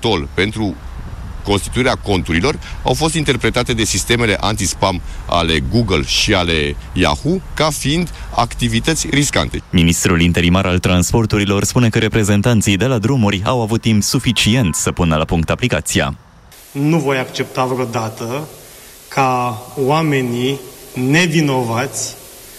tol pentru constituirea conturilor au fost interpretate de sistemele anti-spam ale Google și ale Yahoo ca fiind activități riscante. Ministrul interimar al transporturilor spune că reprezentanții de la drumuri au avut timp suficient să pună la punct aplicația. Nu voi accepta vreodată ca oamenii nevinovați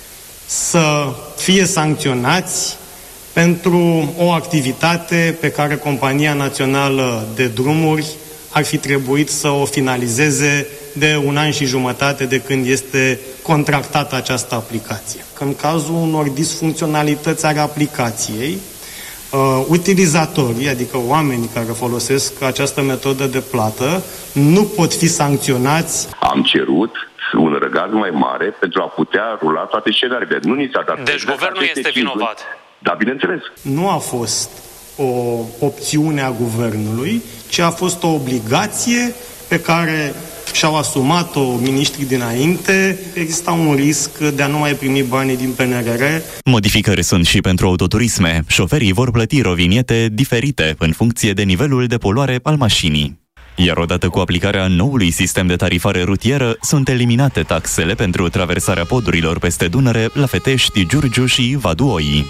să fie sancționați pentru o activitate pe care Compania Națională de Drumuri ar fi trebuit să o finalizeze de 1 an și jumătate de când este contractată această aplicație. În cazul unor disfuncționalități ale aplicației, utilizatorii, adică oamenii care folosesc această metodă de plată, nu pot fi sancționați. Am cerut un răgaz mai mare pentru a putea rula toate scenariile. Nu ni s-a dat. Deci guvernul este vinovat. Da, bineînțeles. Nu a fost o opțiune a guvernului, ci a fost o obligație pe care și-au asumat-o miniștrii dinainte. Exista un risc de a nu mai primi banii din PNRR. Modificări sunt și pentru autoturisme. Șoferii vor plăti roviniete diferite în funcție de nivelul de poluare al mașinii. Iar odată cu aplicarea noului sistem de tarifare rutieră, sunt eliminate taxele pentru traversarea podurilor peste Dunăre, la Fetești, Giurgiu și Vaduoi.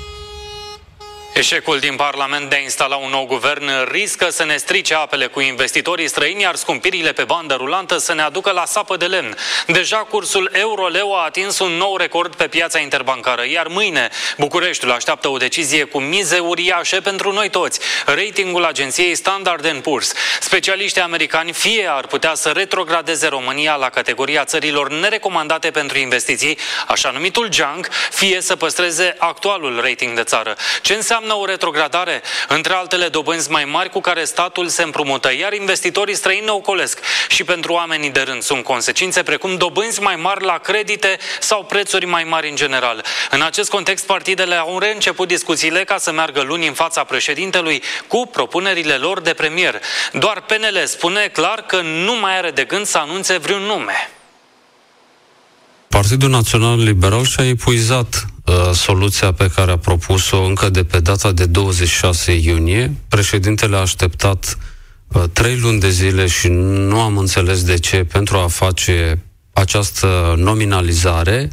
Eșecul din Parlament de a instala un nou guvern riscă să ne strice apele cu investitorii străini, iar scumpirile pe bandă rulantă să ne aducă la sapă de lemn. Deja cursul euro-leu a atins un nou record pe piața interbancară, iar mâine Bucureștiul așteaptă o decizie cu mize uriașe pentru noi toți. Ratingul agenției Standard & Poor's. Specialiștii americani fie ar putea să retrogradeze România la categoria țărilor nerecomandate pentru investiții, așa numitul junk, fie să păstreze actualul rating de țară. Ce înseamnă o retrogradare? Între altele, dobânzi mai mari cu care statul se împrumută, iar investitorii străini ne ocolesc. Și pentru oamenii de rând sunt consecințe precum dobânzi mai mari la credite sau prețuri mai mari în general. În acest context, partidele au reînceput discuțiile ca să meargă luni în fața președintelui cu propunerile lor de premier. Doar PNL spune clar că nu mai are de gând să anunțe vreun nume. Partidul Național Liberal și-a epuizat soluția pe care a propus-o încă de pe data de 26 iunie. Președintele a așteptat 3 luni de zile și nu am înțeles de ce pentru a face această nominalizare.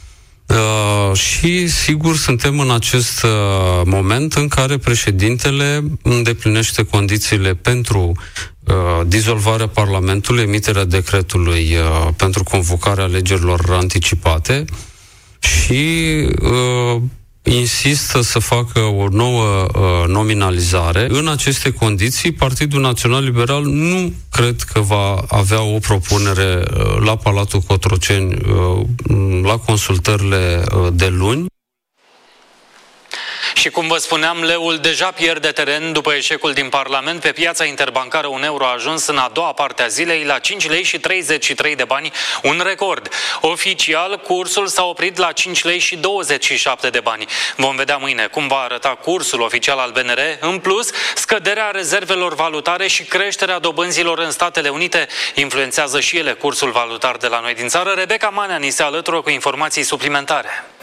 Și sigur suntem în acest moment în care președintele îndeplinește condițiile pentru dizolvarea Parlamentului, emiterea decretului pentru convocarea alegerilor anticipate și insistă să facă o nouă nominalizare. În aceste condiții, Partidul Național Liberal nu cred că va avea o propunere la Palatul Cotroceni la consultările de luni. Și cum vă spuneam, leul deja pierde teren după eșecul din Parlament. Pe piața interbancară un euro a ajuns în a doua parte a zilei la 5 lei și 33 de bani, un record. Oficial, cursul s-a oprit la 5 lei și 27 de bani. Vom vedea mâine cum va arăta cursul oficial al BNR. În plus, scăderea rezervelor valutare și creșterea dobânzilor în Statele Unite influențează și ele cursul valutar de la noi din țară. Rebecca Manea ni se alătură cu informații suplimentare.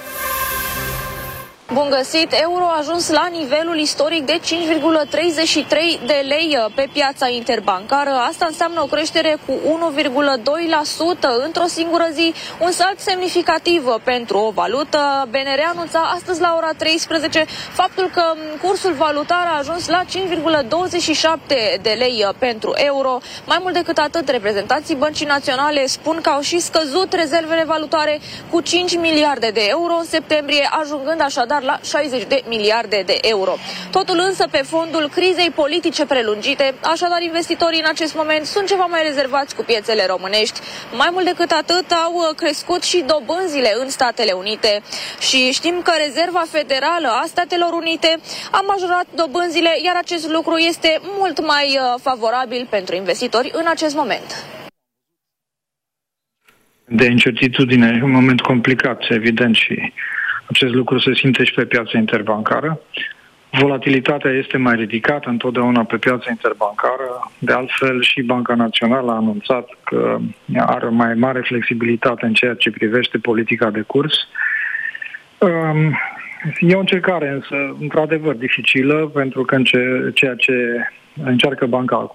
Bun găsit! Euro a ajuns la nivelul istoric de 5,33 de lei pe piața interbancară. Asta înseamnă o creștere cu 1,2% într-o singură zi, un salt semnificativ pentru o valută. BNR anunța astăzi la ora 13 faptul că cursul valutar a ajuns la 5,27 de lei pentru euro. Mai mult decât atât, reprezentanții Băncii Naționale spun că au și scăzut rezervele valutare cu 5 miliarde de euro în septembrie, ajungând așadar la 60 de miliarde de euro. Totul însă pe fondul crizei politice prelungite, așadar investitorii în acest moment sunt ceva mai rezervați cu piețele românești. Mai mult decât atât, au crescut și dobânzile în Statele Unite și știm că Rezerva Federală a Statelor Unite a majorat dobânzile, iar acest lucru este mult mai favorabil pentru investitori în acest moment. De incertitudine, un moment complicat, evident, și acest lucru se simte și pe piața interbancară. Volatilitatea este mai ridicată întotdeauna pe piața interbancară. De altfel, și Banca Națională a anunțat că are o mai mare flexibilitate în ceea ce privește politica de curs. E o încercare, însă, într-adevăr, dificilă, pentru că ceea ce încearcă banca